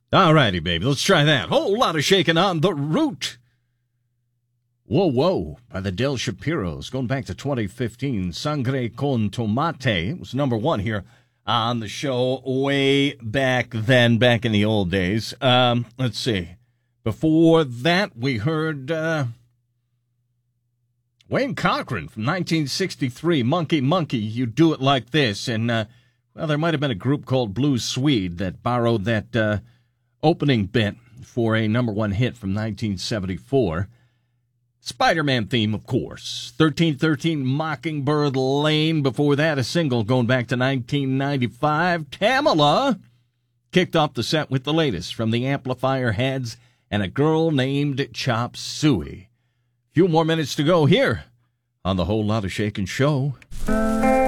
All righty, baby. Let's try that. Whole lot of shaking on the root. Whoa, whoa, by the Del Shapiros, going back to 2015. Sangre con Tomate. It was number one here on the show way back then, back in the old days. Let's see. Before that, we heard Wayne Cochran from 1963, Monkey, Monkey, You Do It Like This. And, well, there might have been a group called Blue Swede that borrowed that opening bit for a number one hit from 1974. Spider-Man theme, of course. 1313 Mockingbird Lane. Before that, a single going back to 1995. Tamala kicked off the set with the latest from the Amplifier Heads and A Girl Named Chop Suey. Few more minutes to go here on the Whole Lotta Shakin' Show.